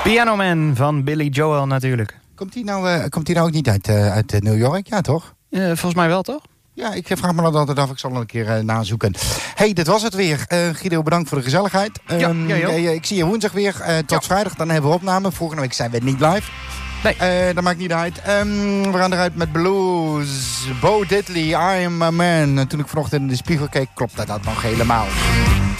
Piano Man van Billy Joel natuurlijk. Komt die nou ook niet uit New York? Ja, toch? Volgens mij wel, toch? Ja, ik vraag me dat altijd af. Ik zal een keer nazoeken. Hey, dit was het weer. Guido, bedankt voor de gezelligheid. Ik zie je woensdag weer. Tot vrijdag, dan hebben we opname. Volgende week zijn we niet live. Nee. Dat maakt niet uit. We gaan eruit met blues. Bo Diddley, I Am A Man. Toen ik vanochtend in de spiegel keek, klopte dat nog helemaal.